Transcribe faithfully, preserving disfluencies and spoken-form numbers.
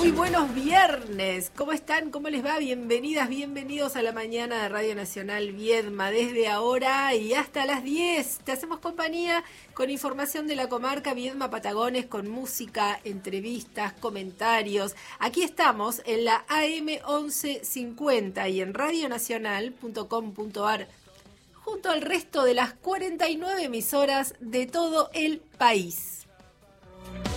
Muy buenos viernes, ¿cómo están? ¿Cómo les va? Bienvenidas, bienvenidos a la mañana de Radio Nacional Viedma. Desde ahora y hasta las diez te hacemos compañía con información de la comarca Viedma Patagones, con música, entrevistas, comentarios. Aquí estamos en la A M once cincuenta y en radionacional punto com punto a r junto al resto de las cuarenta y nueve emisoras de todo el país.